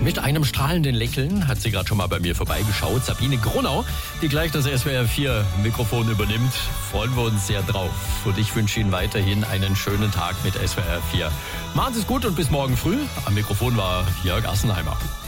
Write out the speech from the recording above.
Mit einem strahlenden Lächeln hat sie gerade schon mal bei mir vorbeigeschaut. Sabine Gronau, die gleich das SWR 4 Mikrofon übernimmt. Freuen wir uns sehr drauf. Und ich wünsche Ihnen weiterhin einen schönen Tag mit SWR 4. Machen Sie es gut und bis morgen früh. Am Mikrofon war Jörg Assenheimer.